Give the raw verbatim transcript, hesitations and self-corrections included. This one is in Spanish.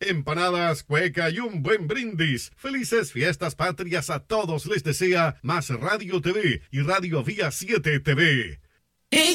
empanadas, cueca y un buen brindis. Felices fiestas patrias a todos les desea Más Radio T V y Radio Vía siete T V.